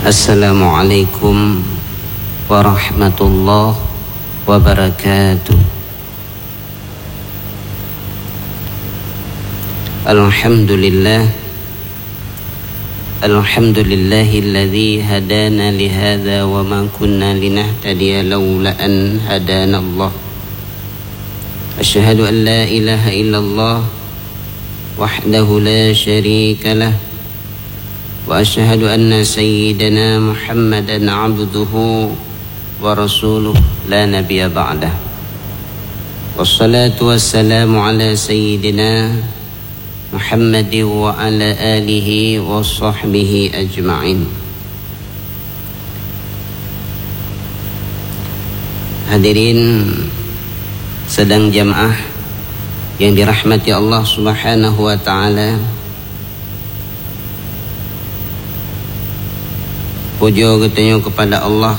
Assalamualaikum warahmatullahi wabarakatuh. Alhamdulillahilladzi hadana lihadza wa ma kunna linahtadiya laula an hadana Allah. Asyhadu an la ilaha illallah wahdahu la syarika lah wa asyhadu anna sayyidana Muhammadan abduhu wa rasuluh la nabiyya ba'dah. Wassalatu wassalamu ala sayyidina Muhammad wa ala alihi wa sahbihi ajma'in. Hadirin sedang jamaah yang dirahmati Allah Subhanahu wa ta'ala, puja katanya kepada Allah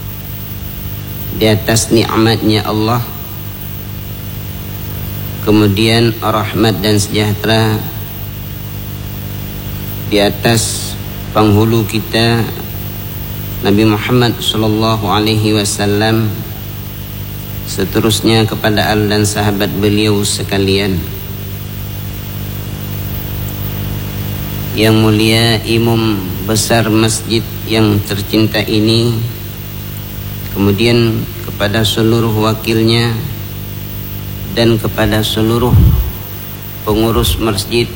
di atas nikmatnya Allah, kemudian rahmat dan sejahtera di atas penghulu kita Nabi Muhammad sallallahu alaihi wasallam, seterusnya kepada al dan sahabat beliau sekalian. Yang mulia imam besar masjid yang tercinta ini, kemudian kepada seluruh wakilnya dan kepada seluruh pengurus masjid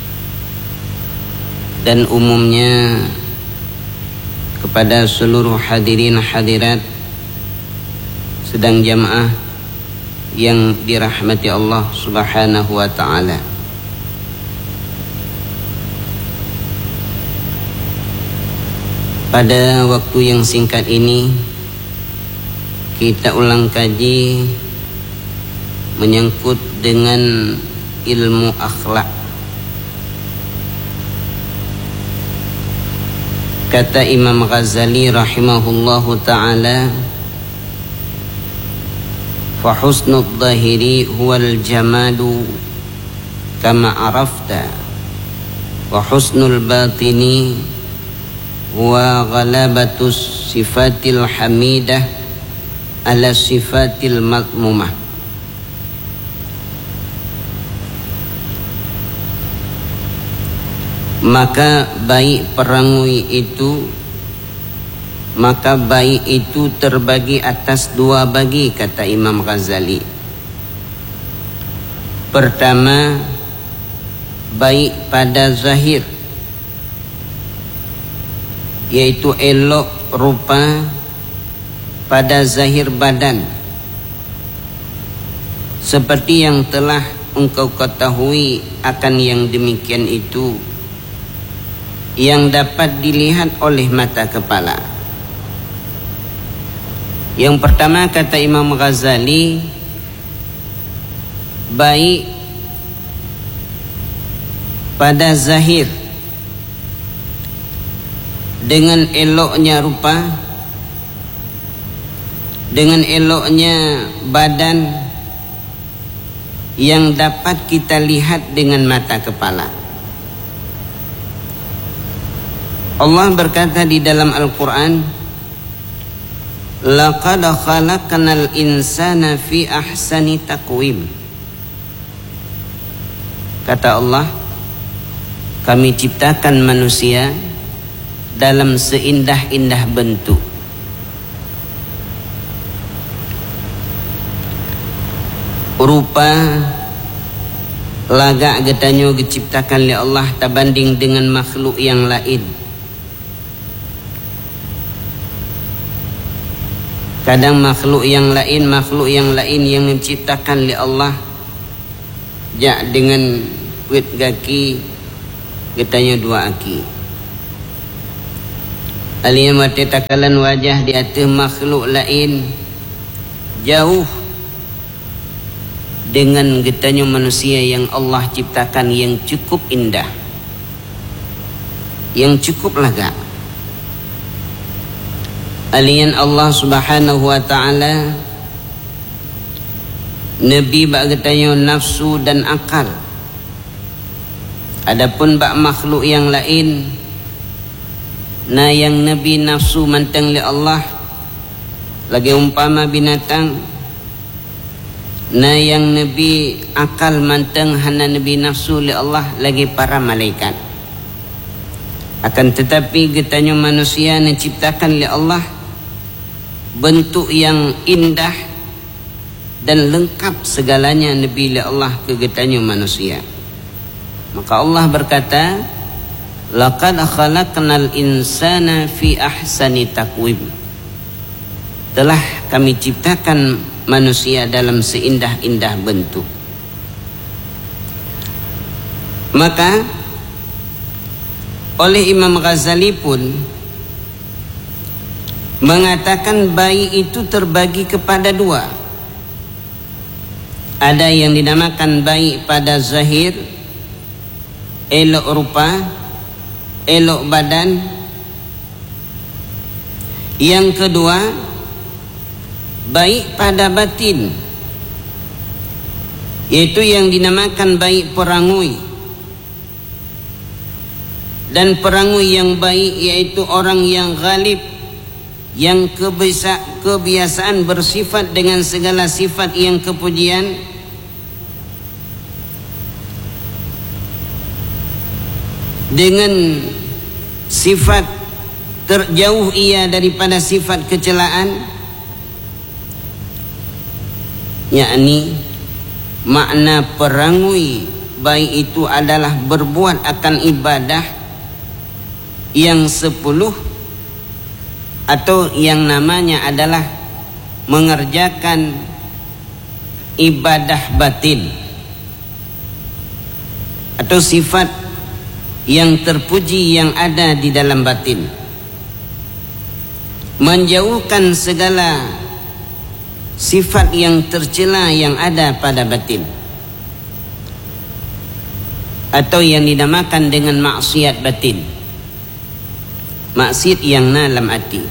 dan umumnya kepada seluruh hadirin hadirat sedang jamaah yang dirahmati Allah Subhanahu wa ta'ala. Pada waktu yang singkat ini kita ulang kaji menyangkut dengan ilmu akhlak. Kata Imam Ghazali rahimahullahu ta'ala, fa husnul zahiri huwal jamalu kama arafta, wa husnul batini huwa ghalabatus sifatil hamidah ala sifatil madmumah. Maka baik itu terbagi atas dua bagi, kata Imam Ghazali. Pertama, baik pada zahir, yaitu elok rupa pada zahir badan, seperti yang telah engkau ketahui akan yang demikian itu, yang dapat dilihat oleh mata kepala. Yang pertama, kata Imam Ghazali, baik pada zahir, dengan eloknya rupa, dengan eloknya badan yang dapat kita lihat dengan mata kepala. Allah berkata di dalam Al-Quran, laqad khalaqnal insana fi ahsani taqwim. Kata Allah, kami ciptakan manusia dalam seindah-indah bentuk. Rupa lagak getanyo diciptakan oleh Allah terbanding dengan makhluk yang lain. Kadang makhluk yang lain yang menciptakan oleh Allah jak dengan kuit kaki getanyo dua aki. Aliyah mati takalan wajah di atas makhluk lain jauh dengan getanyo manusia yang Allah ciptakan yang cukup indah, yang cukup lagak. Alian Allah Subhanahu wa ta'ala Nabi bak getanyo nafsu dan akal. Adapun bak makhluk yang lain, na yang Nabi nafsu mantang li Allah lagi umpama binatang, na yang Nabi akal mantang hana Nabi nafsu li Allah lagi para malaikat. Akan tetapi getanya manusia yang ciptakan li Allah bentuk yang indah dan lengkap segalanya Nabi li Allah ke getanya manusia. Maka Allah berkata, laqad khalaqnal insana fi ahsani taqwim. Telah kami ciptakan manusia dalam seindah-indah bentuk. Maka oleh Imam Ghazali pun mengatakan bayi itu terbagi kepada dua. Ada yang dinamakan bayi pada zahir, elok rupa, elok badan. Yang kedua, baik pada batin, yaitu yang dinamakan baik perangui. Dan perangui yang baik yaitu orang yang ghalib, yang kebiasaan bersifat dengan segala sifat yang kepujian, dengan sifat terjauh ia daripada sifat kecelaan. Yakni makna perangui baik itu adalah berbuat akan ibadah yang 10, atau yang namanya adalah mengerjakan ibadah batin, atau sifat yang terpuji yang ada di dalam batin, menjauhkan segala sifat yang tercela yang ada pada batin, atau yang dinamakan dengan maksiat batin, maksiat yang dalam hati.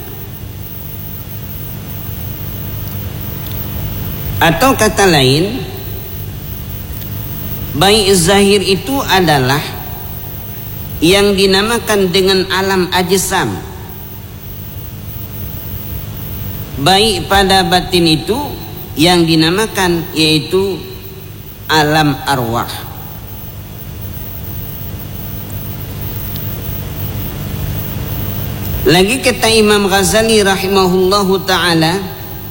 Atau kata lain, baik zahir itu adalah yang dinamakan dengan alam ajsam. Baik pada batin itu yang dinamakan yaitu alam arwah. Lagi kata Imam Ghazali rahimahullahu ta'ala,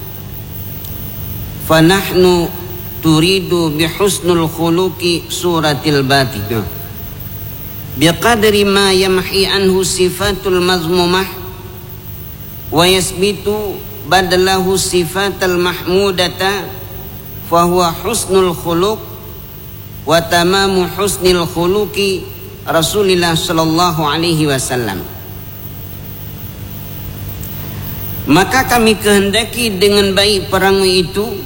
fanahnu turidu bihusnul khuluqi suratil batin biqadri ma yamhi anhu sifatul mazmumah wa yasbitu badalahu sifatal mahmudata fahuwa husnul khuluq wa tamamu husnil khuluqi Rasulullah sallallahu alaihi wasallam. Maka kami kehendaki dengan baik perangui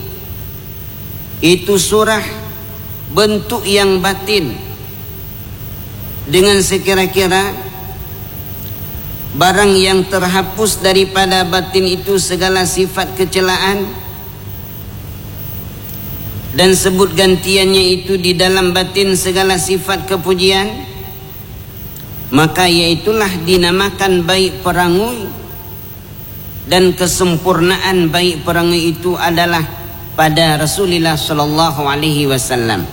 itu surah bentuk yang batin, dengan sekira-kira barang yang terhapus daripada batin itu segala sifat kecelaan, dan sebut gantiannya itu di dalam batin segala sifat kepujian, maka yaitulah dinamakan baik perangui. Dan kesempurnaan baik perangui itu adalah pada Rasulullah sallallahu alaihi wasallam.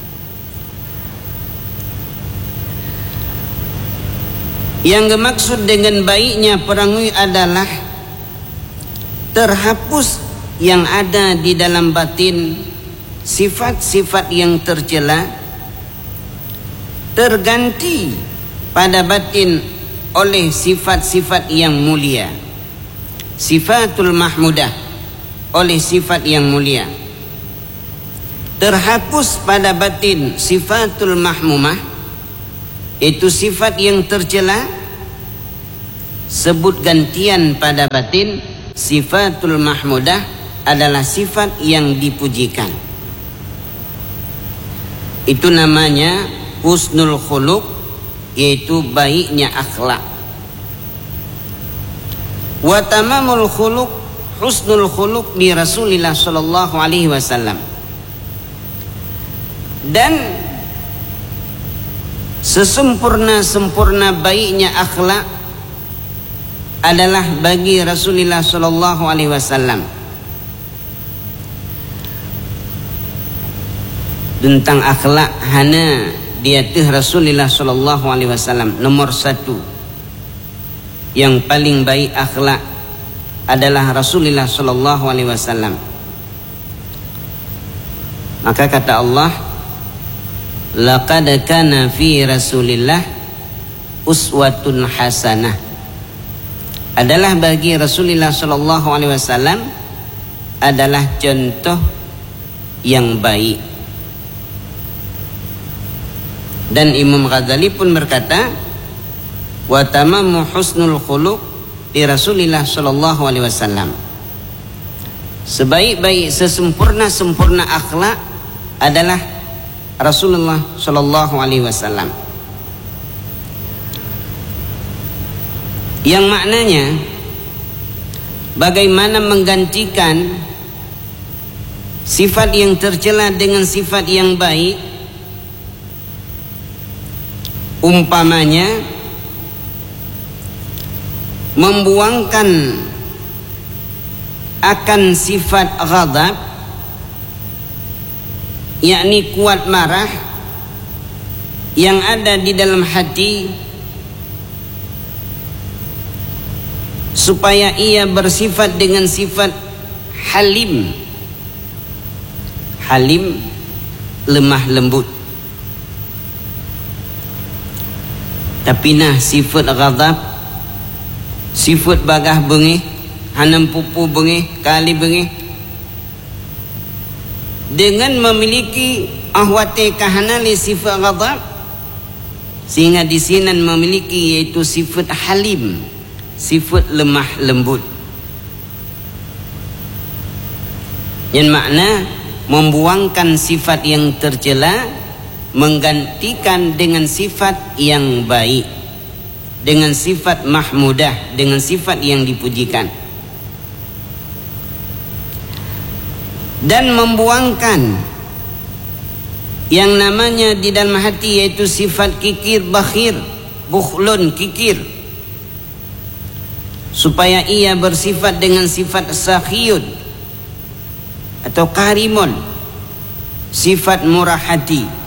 Yang dimaksud dengan baiknya perangui adalah terhapus yang ada di dalam batin, sifat-sifat yang tercela, terganti pada batin oleh sifat-sifat yang mulia, sifatul mahmudah, oleh sifat yang mulia. Terhapus pada batin sifatul mahmumah, itu sifat yang tercela, sebut gantian pada batin sifatul mahmudah adalah sifat yang dipujikan. Itu namanya husnul khuluq, yaitu baiknya akhlak. Wa tamamul khuluq husnul khuluq di Rasulullah sallallahu alaihi wasallam. Dan sesempurna-sempurna baiknya akhlak adalah bagi Rasulullah sallallahu alaihi wasallam. Tentang akhlak hana di atas Rasulullah sallallahu alaihi wasallam nomor satu yang paling baik akhlak adalah Rasulullah sallallahu alaihi wasallam. Maka kata Allah, laqad kana fi Rasulillah uswatun hasanah, adalah bagi Rasulullah sallallahu alaihi wasallam adalah contoh yang baik. Dan Imam Ghazali pun berkata, wa tamammu husnul khuluq di Rasulillah sallallahu alaihi wasallam, sebaik-baik sesempurna-sempurna akhlak adalah Rasulullah sallallahu alaihi wasallam. Yang maknanya bagaimana menggantikan sifat yang tercela dengan sifat yang baik. Umpamanya membuangkan akan sifat ghadab, yakni kuat marah yang ada di dalam hati, supaya ia bersifat dengan sifat halim. Halim, lemah lembut. Tapi nah sifat ghadab, sifat bagah bengih, hanam pupu bengih, kali bengih, dengan memiliki ahwate kahanali sifat ghadab, sehingga di sini memiliki yaitu sifat halim, sifat lemah lembut. Yang makna membuangkan sifat yang tercela, menggantikan dengan sifat yang baik, dengan sifat mahmudah, dengan sifat yang dipujikan. Dan membuangkan yang namanya di dalam hati yaitu sifat kikir bakhir, bukhlun kikir, supaya ia bersifat dengan sifat sakhiyun atau karimun, sifat murah hati.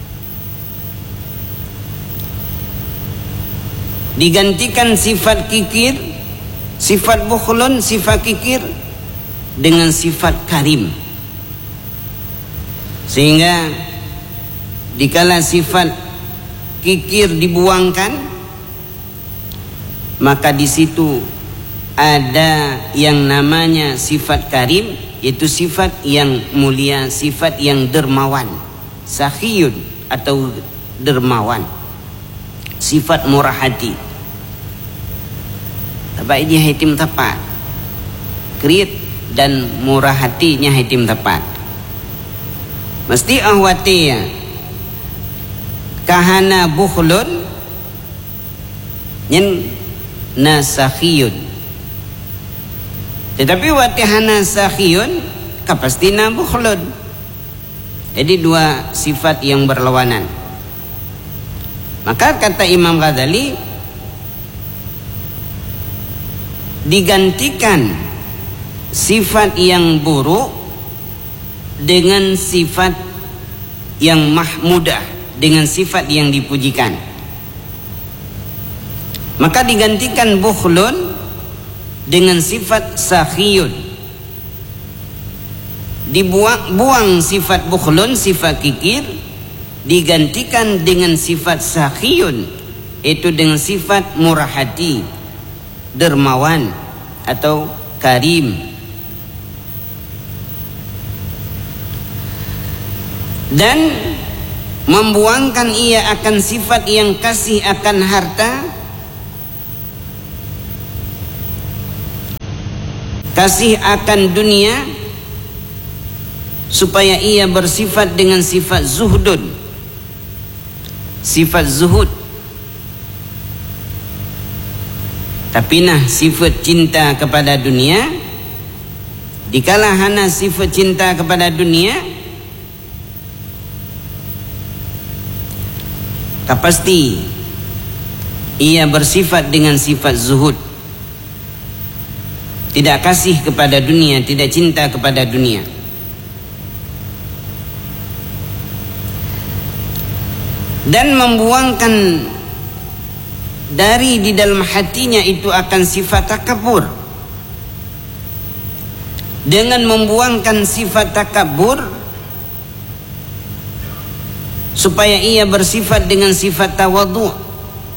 Digantikan sifat kikir, sifat bukhlun, sifat kikir dengan sifat karim. Sehingga dikala sifat kikir dibuangkan, maka di situ ada yang namanya sifat karim, yaitu sifat yang mulia, sifat yang dermawan, sakhiyun atau dermawan, sifat murah hati. Tapi dia hitim tepat, kriit dan murah hatinya hitim tepat. Mesti ahwati ya kahana bukhlun nyen nasakhiyun. Tetapi watihana sakhiyun kapastina bukhlun. Jadi dua sifat yang berlawanan. Maka kata Imam Ghazali, digantikan sifat yang buruk dengan sifat yang mahmudah, dengan sifat yang dipujikan. Maka digantikan bukhlun dengan sifat sakhiyun. Dibuang sifat bukhlun, sifat kikir, digantikan dengan sifat sakhiyun, itu dengan sifat murah hati, dermawan atau karim. Dan membuangkan ia akan sifat yang kasih akan harta, kasih akan dunia, supaya ia bersifat dengan sifat zuhdun, sifat zuhud. Tapi nah sifat cinta kepada dunia, dikala hana sifat cinta kepada dunia, pasti ia bersifat dengan sifat zuhud. tidak kasih kepada dunia, tidak cinta kepada dunia. Dan membuangkan dari di dalam hatinya itu akan sifat takabur. Dengan membuangkan sifat takabur, supaya ia bersifat dengan sifat tawadhu.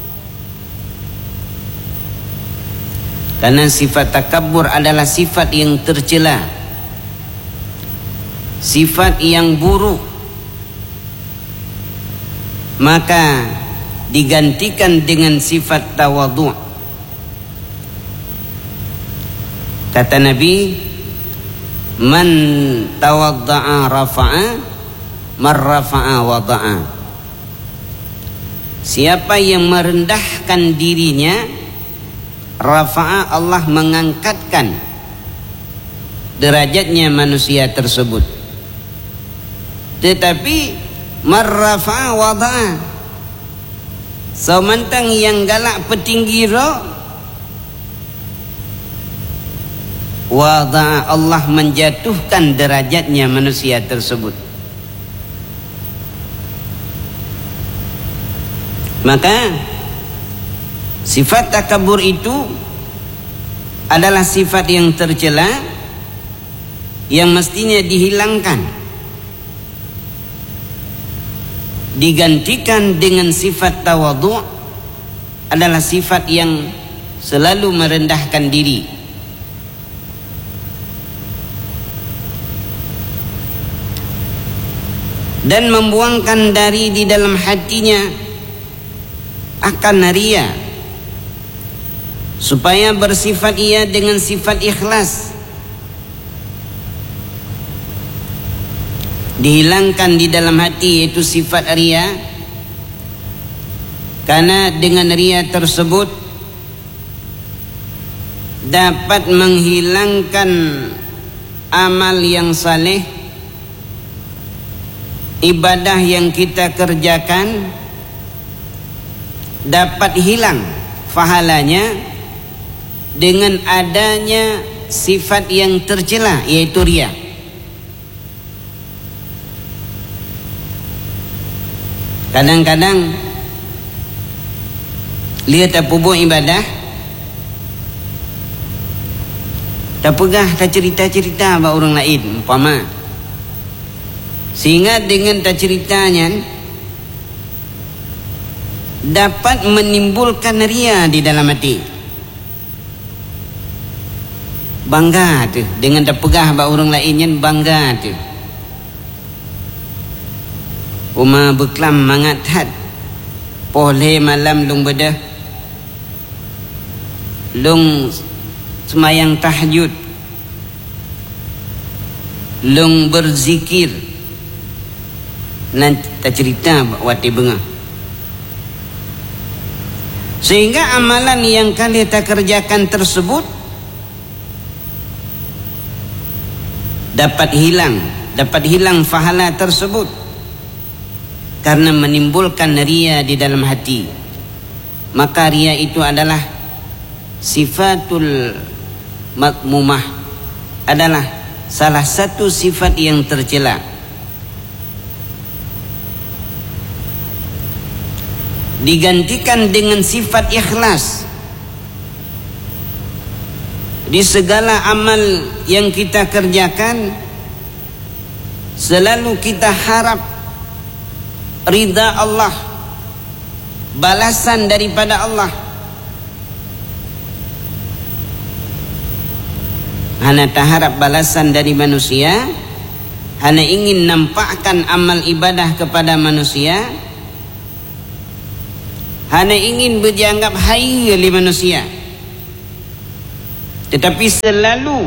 Karena sifat takabur adalah sifat yang tercela, sifat yang buruk. Maka digantikan dengan sifat tawadhu. Kata Nabi, man tawadda'a rafa'a, man rafa'a wada'a. Siapa yang merendahkan dirinya, rafa'a, Allah mengangkatkan derajatnya manusia tersebut. Tetapi man rafa'a wada'a, semantang yang galak petinggi wada'a, Allah menjatuhkan derajatnya manusia tersebut. Maka sifat takabur itu adalah sifat yang tercela, yang mestinya dihilangkan, digantikan dengan sifat tawadhu, adalah sifat yang selalu merendahkan diri. Dan membuangkan dari di dalam hatinya akan riya, supaya bersifat ia dengan sifat ikhlas. Dihilangkan di dalam hati yaitu sifat riya, karena dengan riya tersebut dapat menghilangkan amal yang saleh, ibadah yang kita kerjakan dapat hilang pahalanya dengan adanya sifat yang tercela yaitu riya. Kadang-kadang lihat apa buat ibadah, tak pegah, tak cerita-cerita bagi orang lain umpama, sehingga dengan tak ceritanya dapat menimbulkan riya di dalam hati. Bangga tu dengan tak pegah bagi orang lain, bangga tu. Uma beklam mangat hat poleh malam lung bedah lung semayang tahajud, lung berzikir, nanti tak cerita wati bengah. Sehingga amalan yang kalian tak kerjakan tersebut dapat hilang pahala tersebut, karena menimbulkan riya di dalam hati. Maka riya itu adalah sifatul madmumah, adalah salah satu sifat yang tercela. Digantikan dengan sifat ikhlas. Di segala amal yang kita kerjakan selalu kita harap ridha Allah, balasan daripada Allah. Hana tak harap balasan dari manusia, hana ingin nampakkan amal ibadah kepada manusia, hana ingin berdianggap hai oleh manusia, tetapi selalu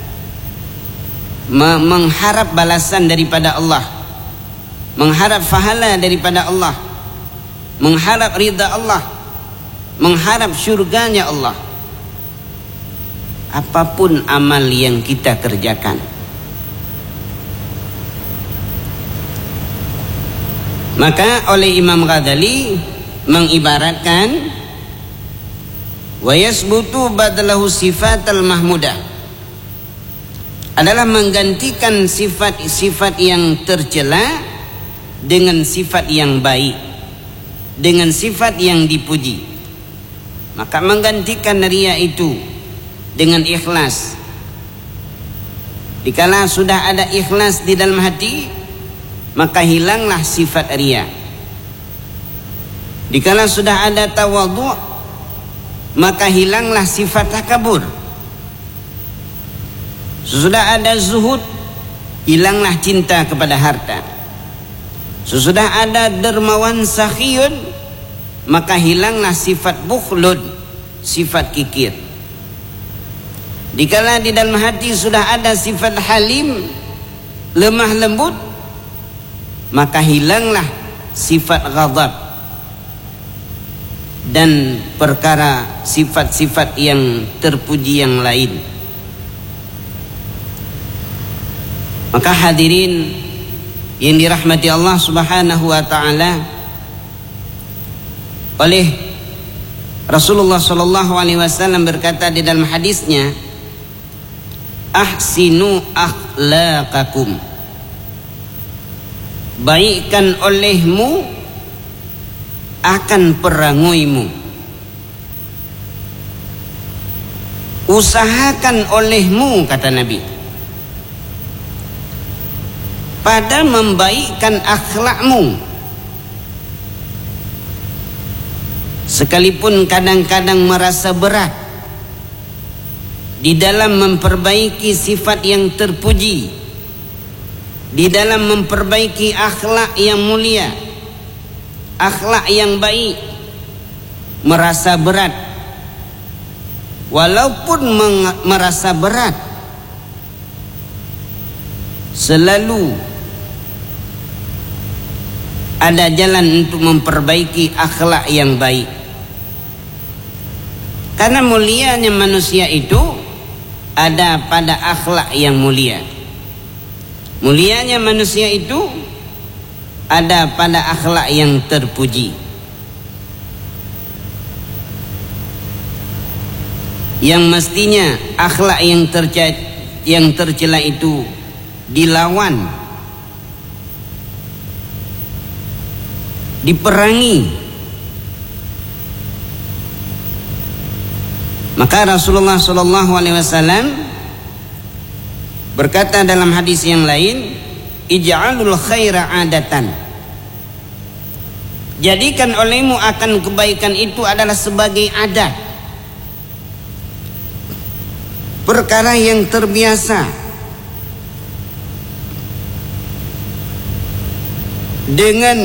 mengharap balasan daripada Allah, mengharap pahala daripada Allah, mengharap ridha Allah, mengharap syurganya Allah. Apapun amal yang kita kerjakan, maka oleh Imam Ghazali mengibaratkan wa yasbutu badalahu sifatal mahmudah, adalah menggantikan sifat-sifat yang tercela dengan sifat yang baik, dengan sifat yang dipuji. Maka menggantikan riya itu dengan ikhlas. Dikala sudah ada ikhlas di dalam hati, maka hilanglah sifat riya. Dikala sudah ada tawadhu', maka hilanglah sifat takabur. Sesudah ada zuhud, hilanglah cinta kepada harta. Sesudah ada dermawan sakhiyun, maka hilanglah sifat bukhlun, sifat kikir. Dikala di dalam hati sudah ada sifat halim, lemah lembut, maka hilanglah sifat ghadab dan perkara sifat-sifat yang terpuji yang lain. Maka hadirin yang dirahmati Allah Subhanahu wa taala, oleh Rasulullah sallallahu alaihi wasallam berkata di dalam hadisnya, ahsinu akhlaqakum, baikkan olehmu akan perangoimu, usahakan olehmu, kata Nabi, pada membaikkan akhlakmu. Sekalipun kadang-kadang merasa berat di dalam memperbaiki sifat yang terpuji, di dalam memperbaiki akhlak yang mulia, akhlak yang baik, merasa berat. Walaupun merasa berat, selalu ada jalan untuk memperbaiki akhlak yang baik. Karena mulianya manusia itu ada pada akhlak yang mulia. Mulianya manusia itu ada pada akhlak yang terpuji. Yang mestinya akhlak yang tercela itu dilawan, diperangi. Maka Rasulullah sallallahu alaihi wasallam berkata dalam hadis yang lain, ij'alul khaira adatan, jadikan olehmu akan kebaikan itu adalah sebagai adat, perkara yang terbiasa. Dengan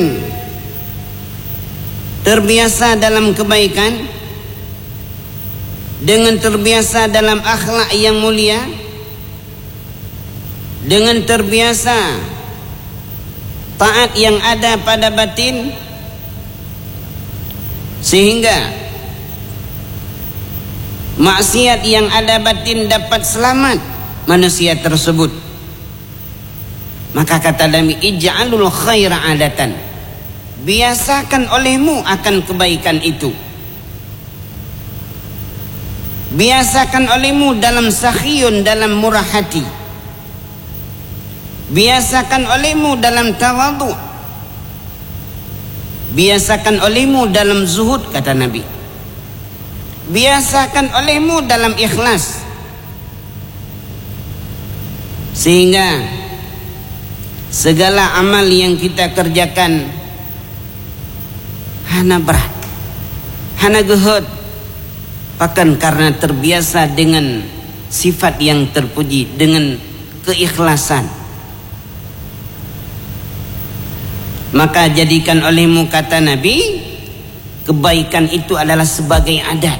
terbiasa dalam kebaikan, dengan terbiasa dalam akhlak yang mulia, dengan terbiasa taat yang ada pada batin, sehingga maksiat yang ada batin dapat selamat manusia tersebut. Maka kata Nabi, ij'alul khaira adatan, biasakan olehmu akan kebaikan itu. Biasakan olehmu dalam sakhiyun, dalam murah hati. Biasakan olehmu dalam tawadhu. Biasakan olehmu dalam zuhud, kata Nabi. Biasakan olehmu dalam ikhlas. Sehingga segala amal yang kita kerjakan hana berat, hana gehut, bahkan karena terbiasa dengan sifat yang terpuji, dengan keikhlasan. Maka jadikan olehmu, kata Nabi, kebaikan itu adalah sebagai adat,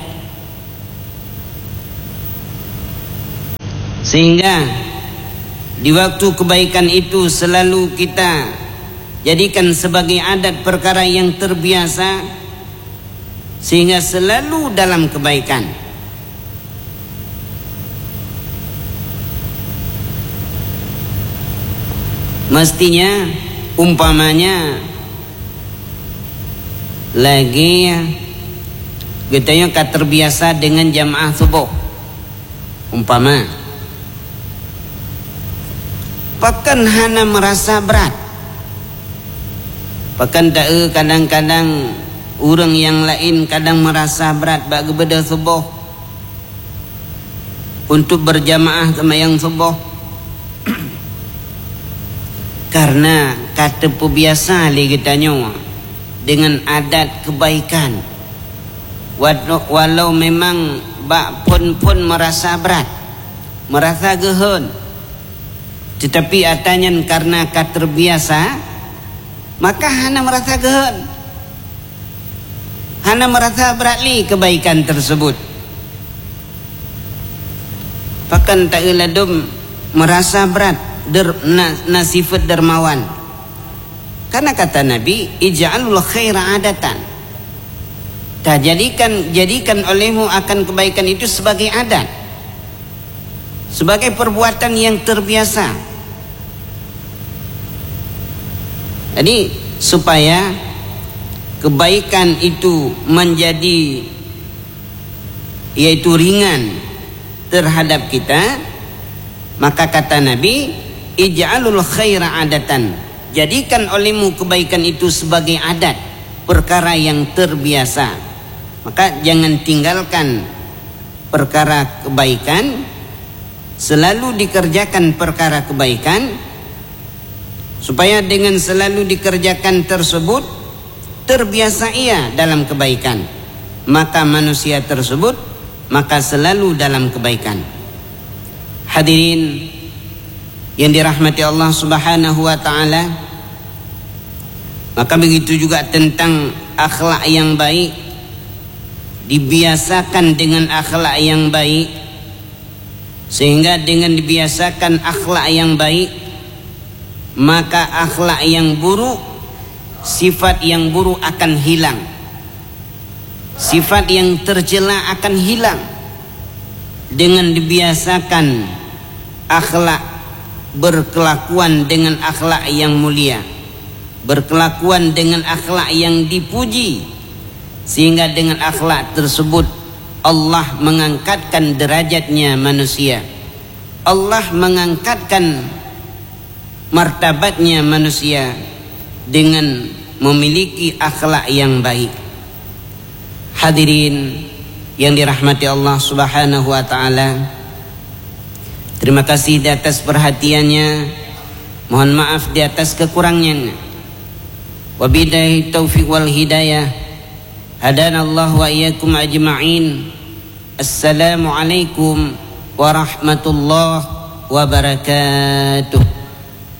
sehingga di waktu kebaikan itu selalu kita jadikan sebagai adat, perkara yang terbiasa, sehingga selalu dalam kebaikan. Mestinya umpamanya lagi katanya terbiasa dengan jamaah subuh, umpama pakan hana merasa berat. Pakan tak kadang-kadang orang yang lain kadang merasa berat bagi beda subuh untuk berjamaah sembahyang subuh. Karena kata pebiasa lagi tanya dengan adat kebaikan. Walau memang bak pun merasa berat, merasa gehon, tetapi atanya karena terbiasa, maka hana merasa gehon, hana merasa berat li kebaikan tersebut. Bahkan tak ladum merasa berat sifat dermawan. Karena kata Nabi, ij'alul khaira adatan. Tak jadikan olehmu akan kebaikan itu sebagai adat, sebagai perbuatan yang terbiasa. Jadi supaya kebaikan itu menjadi yaitu ringan terhadap kita, maka kata Nabi, ij'alul khaira adatan. Jadikan olehmu kebaikan itu sebagai adat, perkara yang terbiasa. Maka jangan tinggalkan perkara kebaikan, selalu dikerjakan perkara kebaikan, supaya dengan selalu dikerjakan tersebut terbiasa ia dalam kebaikan, maka manusia tersebut maka selalu dalam kebaikan. Hadirin yang dirahmati Allah Subhanahu wa taala, maka begitu juga tentang akhlak yang baik. Dibiasakan dengan akhlak yang baik, sehingga dengan dibiasakan akhlak yang baik, maka akhlak yang buruk, sifat yang buruk akan hilang, sifat yang tercela akan hilang. Dengan dibiasakan akhlak, berkelakuan dengan akhlak yang mulia, berkelakuan dengan akhlak yang dipuji, sehingga dengan akhlak tersebut Allah mengangkatkan derajatnya manusia, Allah mengangkatkan martabatnya manusia dengan memiliki akhlak yang baik. Hadirin yang dirahmati Allah Subhanahu wa taala, terima kasih di atas perhatiannya, mohon maaf di atas kekurangannya. Wabillahi taufiq wal hidayah. Hadanallahu wa iyyakum ajma'in. Assalamualaikum warahmatullahi wabarakatuh.